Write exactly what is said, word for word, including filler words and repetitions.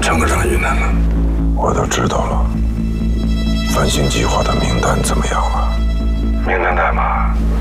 陈科长遇难了， 我都知道了。反省计划的名单怎么样了？ 名单代码